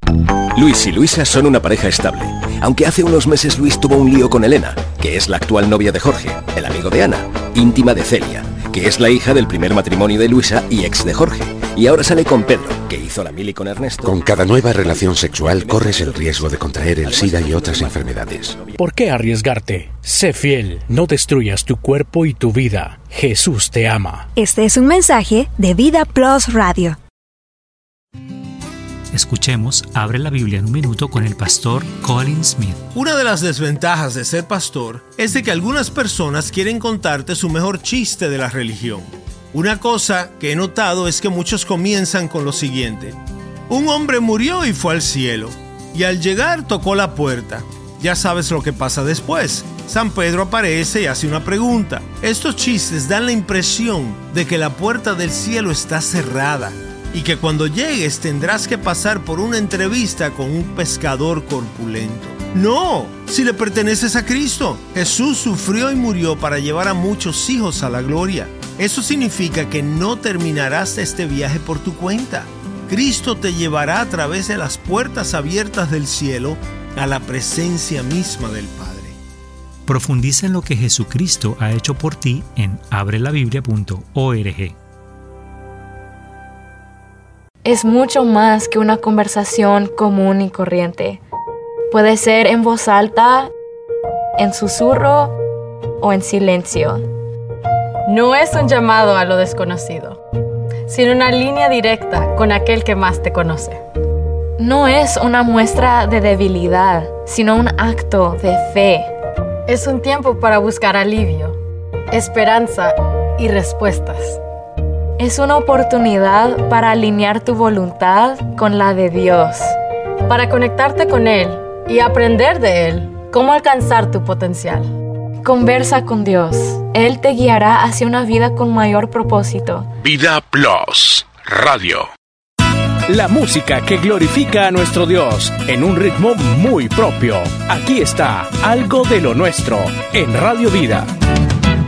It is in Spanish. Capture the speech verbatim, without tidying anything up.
Luis y Luisa son una pareja estable, aunque hace unos meses Luis tuvo un lío con Elena, que es la actual novia de Jorge, el amigo de Ana, íntima de Celia, que es la hija del primer matrimonio de Luisa y ex de Jorge, y ahora sale con Pedro, que hizo la mili con Ernesto. Con cada nueva relación sexual corres el riesgo de contraer el SIDA y otras enfermedades. ¿Por qué arriesgarte? Sé fiel, no destruyas tu cuerpo y tu vida. Jesús te ama. Este es un mensaje de Vida Plus Radio. Escuchemos Abre la Biblia en un minuto con el pastor Colin Smith. Una de las desventajas de ser pastor es de que algunas personas quieren contarte su mejor chiste de la religión. Una cosa que he notado es que muchos comienzan con lo siguiente: un hombre murió y fue al cielo, y al llegar tocó la puerta. Ya sabes lo que pasa después. San Pedro aparece y hace una pregunta. Estos chistes dan la impresión de que la puerta del cielo está cerrada y que cuando llegues tendrás que pasar por una entrevista con un pescador corpulento. No, si le perteneces a Cristo. Jesús sufrió y murió para llevar a muchos hijos a la gloria. Eso significa que no terminarás este viaje por tu cuenta. Cristo te llevará a través de las puertas abiertas del cielo a la presencia misma del Padre. Profundiza en lo que Jesucristo ha hecho por ti en abre la biblia punto org. Es mucho más que una conversación común y corriente. Puede ser en voz alta, en susurro o en silencio. No es un llamado a lo desconocido, sino una línea directa con aquel que más te conoce. No es una muestra de debilidad, sino un acto de fe. Es un tiempo para buscar alivio, esperanza y respuestas. Es una oportunidad para alinear tu voluntad con la de Dios. Para conectarte con Él y aprender de Él cómo alcanzar tu potencial. Conversa con Dios. Él te guiará hacia una vida con mayor propósito. Vida Plus Radio. La música que glorifica a nuestro Dios en un ritmo muy propio. Aquí está Algo de lo Nuestro en Radio Vida.